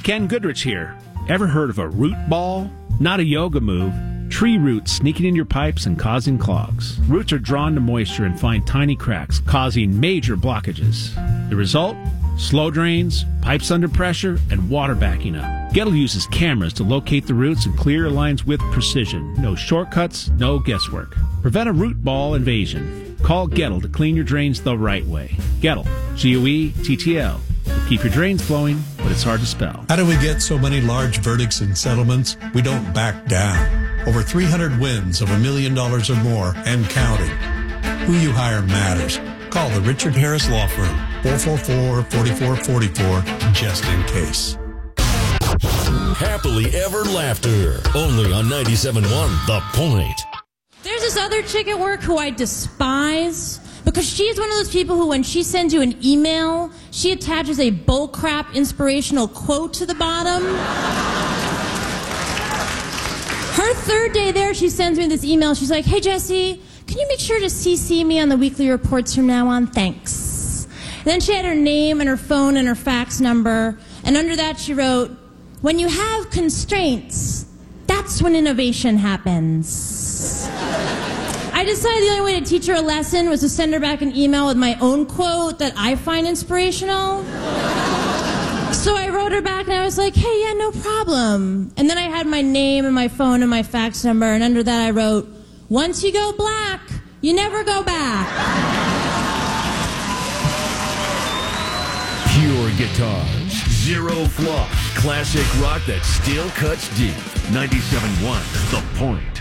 Ken Goodrich here. Ever heard of a root ball? Not a yoga move. Tree roots sneaking in your pipes and causing clogs. Roots are drawn to moisture and find tiny cracks, causing major blockages. The result? Slow drains, pipes under pressure, and water backing up. Gettle uses cameras to locate the roots and clear your lines with precision. No shortcuts, no guesswork. Prevent a root ball invasion. Call Gettle to clean your drains the right way. Gettle, G-O-E-T-T-L. Will keep your drains flowing, but it's hard to spell. How do we get so many large verdicts and settlements? We don't back down. Over 300 wins of $1 million or more and counting. Who you hire matters. Call the Richard Harris Law Firm, 444-4444, just in case. Happily Ever Laughter, only on 97.1 The Point. There's this other chick at work who I despise because she's one of those people who, when she sends you an email, she attaches a bullcrap inspirational quote to the bottom. Her third day there, she sends me this email. She's like, "Hey, Jesse, can you make sure to CC me on the weekly reports from now on? Thanks." And then she had her name and her phone and her fax number. And under that, she wrote, "When you have constraints, that's when innovation happens." I decided the only way to teach her a lesson was to send her back an email with my own quote that I find inspirational. So I wrote her back and I was like, "Hey, yeah, no problem." And then I had my name and my phone and my fax number, and under that I wrote, "Once you go black, you never go back." Pure guitars, zero flaws, classic rock that still cuts deep. 97.1 The Point.